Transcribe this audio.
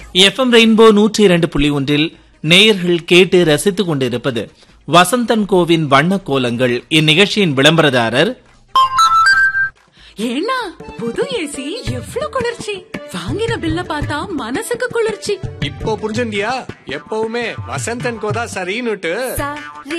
FM rainbow 102.1 நேயர்கள் கேட்டு ரசித்துக் கொண்டிருப்பது வசந்தன் கோவின் வண்ண கோலங்கள். இந்நிகழ்ச்சியின் விளம்பரதாரர். ஏன்னா புது ஏசி எவ்ளோ குளிர்ச்சி, வாங்கின பில்ல பார்த்தா மனசுக்கு குளிர்ச்சி. இப்போ புரிஞ்சுண்டியா? எப்பவுமே வசந்தன் கோதா சரின்னுட்டு.